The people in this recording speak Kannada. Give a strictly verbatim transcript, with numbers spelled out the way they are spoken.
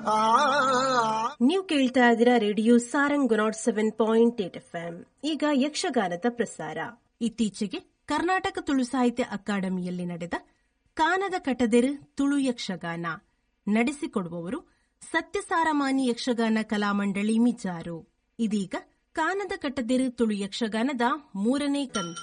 ನೀವು ಕೇಳ್ತಾ ಇದ್ದೀರಾ radio Sarang not seven point eight F M. ಈಗ ಯಕ್ಷಗಾನದ ಪ್ರಸಾರ. ಇತ್ತೀಚೆಗೆ ಕರ್ನಾಟಕ ತುಳು ಸಾಹಿತ್ಯ ಅಕಾಡೆಮಿಯಲ್ಲಿ ನಡೆದ ಕಾನದ ಕಟದೆರು ತುಳು ಯಕ್ಷಗಾನ ನಡೆಸಿಕೊಡುವವರು ಸತ್ಯಸಾರಮಾನಿ ಯಕ್ಷಗಾನ ಕಲಾಮಂಡಳಿ ಮಿಜಾರು. ಇದೀಗ ಕಾನದ ಕಟದೆರು ತುಳು ಯಕ್ಷಗಾನದ ಮೂರನೇ ಕಂತು.